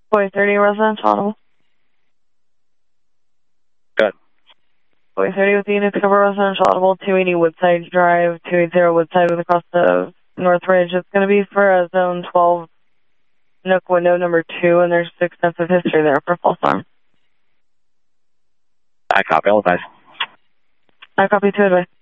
Boy 30 residential audible. Good. Boy 30 with the units cover residential audible, 280 Woodside Drive, 280 Woodside with across the North Ridge. It's going to be for a zone 12 Nook window number 2, and there's extensive history there for false alarm. I copy, all advice. I copy 2 advice.